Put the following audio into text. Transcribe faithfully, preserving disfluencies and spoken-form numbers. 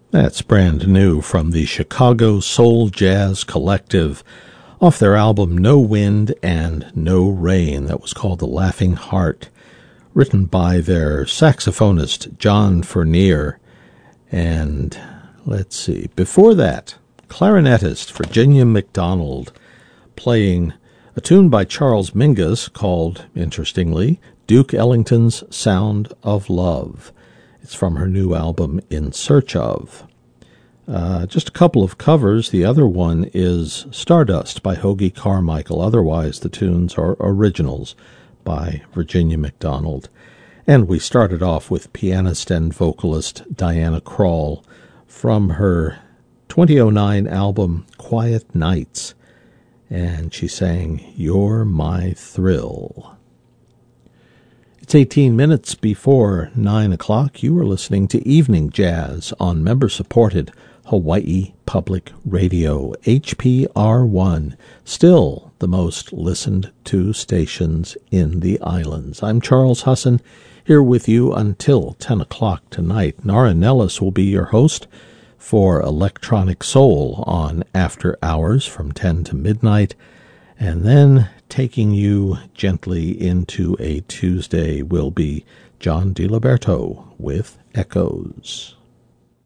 That's brand new from the Chicago Soul Jazz Collective off their album No Wind and No Rain. That was called The Laughing Heart, written by their saxophonist John Fernier. And let's see, before that, clarinetist Virginia McDonald playing a tune by Charles Mingus called, interestingly, Duke Ellington's Sound of Love. It's from her new album, In Search Of. Uh, just a couple of covers. The other one is Stardust by Hoagy Carmichael. Otherwise, the tunes are originals by Virginia McDonald. And we started off with pianist and vocalist Diana Krall from her twenty oh nine album, Quiet Nights. And she sang, You're My Thrill. It's eighteen minutes before nine o'clock. You are listening to Evening Jazz on member-supported Hawaii Public Radio, H P R one, still the most listened to stations in the islands. I'm Charles Husson, here with you until ten o'clock tonight. Nara Nellis will be your host for Electronic Soul on After Hours from ten to midnight, and then taking you gently into a Tuesday will be John DiLiberto with Echoes.